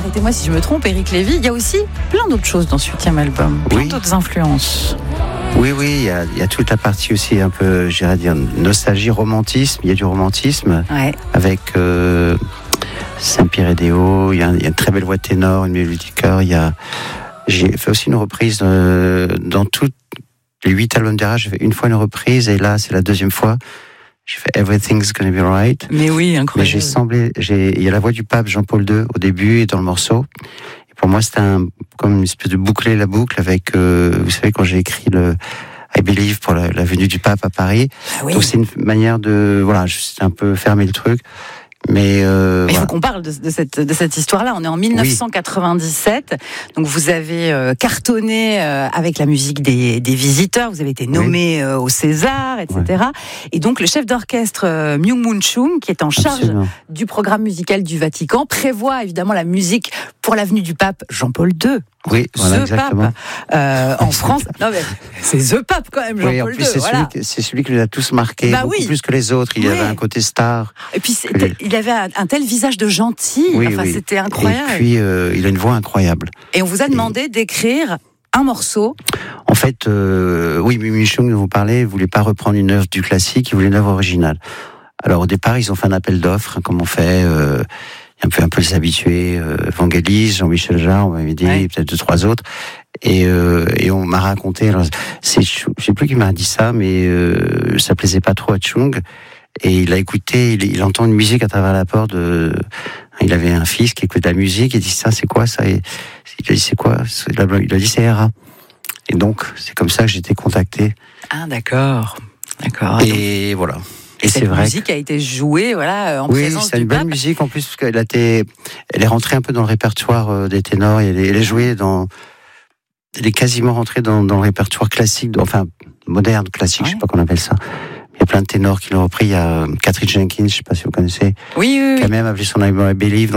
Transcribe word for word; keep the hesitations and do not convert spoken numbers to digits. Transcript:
arrêtez-moi si je me trompe, Éric Lévy, il y a aussi plein d'autres choses dans ce huitième album, plein oui. d'autres influences. Oui, oui, il y, a, il y a toute la partie aussi un peu, j'irais dire, nostalgie, romantisme. Il y a du romantisme ouais. avec euh, Saint-Pierre et Déo. Il y, a, il y a une très belle voix de ténor, une mélodie de chœur. Il y a, j'ai fait aussi une reprise euh, dans tous les huit albums d'Era. J'ai fait une fois une reprise et là, c'est la deuxième fois. J'ai fait Everything's Gonna Be Right. Mais oui, incroyable. Mais j'ai semblé, j'ai, il y a la voix du pape Jean-Paul deux au début et dans le morceau. Et pour moi, c'était un, comme une espèce de boucler la boucle avec, euh, vous savez, quand j'ai écrit le I Believe pour la, la venue du pape à Paris. Ah oui. Donc c'est une manière de, voilà, c'est un peu fermer le truc. Mais, euh, Mais il voilà. faut qu'on parle de, de, cette, de cette histoire-là. On est en dix-neuf cent quatre-vingt-dix-sept. Oui. Donc vous avez euh, cartonné euh, avec la musique des, des visiteurs. Vous avez été nommé oui. euh, au César, et cetera. Ouais. Et donc le chef d'orchestre euh, Myung-Moon Chung, qui est en charge Absolument. du programme musical du Vatican, prévoit évidemment la musique pour l'avenue du pape Jean-Paul deux. Oui, voilà, The exactement. Pape euh, en France. Non mais c'est The Pape quand même, Jean-Paul oui, en plus, deux. C'est, voilà. celui, c'est celui qui nous a tous marqués, bah, beaucoup oui. plus que les autres. Il oui. avait un côté star. Et puis les... il avait un, un tel visage de gentil. Oui, enfin, oui. C'était incroyable. Et puis euh, il a une voix incroyable. Et on vous a demandé Et... d'écrire un morceau. En fait, euh, oui, Myung-Moon Chung, dont vous parlez, il voulait pas reprendre une œuvre du classique, il voulait une œuvre originale. Alors au départ, ils ont fait un appel d'offres, hein, comme on fait. Euh, un peu un peu les habitués, euh, Vangelis, Jean-Michel Jarre, on m'avait dit, ouais. peut-être deux trois autres, et euh, et on m'a raconté. Alors c'est, je sais plus qui m'a dit ça, mais euh, ça plaisait pas trop à Chung, et il a écouté, il, il entend une musique à travers la porte. De, il avait un fils qui écoute la musique, et il dit ça, c'est quoi ça? Et il a dit c'est quoi? Il a dit c'est Era. Et donc c'est comme ça que j'ai été contacté. Ah d'accord, d'accord. Et donc... voilà. Et, et cette vrai musique que... a été jouée, voilà, en oui, présence du pape. Oui, c'est une belle musique en plus parce qu'elle a été, elle est rentrée un peu dans le répertoire des ténors. Et elle, est, elle est jouée dans, elle est quasiment rentrée dans, dans le répertoire classique, enfin moderne, classique, ouais. je sais pas qu'on appelle ça. Il y a plein de ténors qui l'ont repris. Il y a Catherine Jenkins, je sais pas si vous connaissez, oui, oui, oui. qui a même appelé son album I Believe.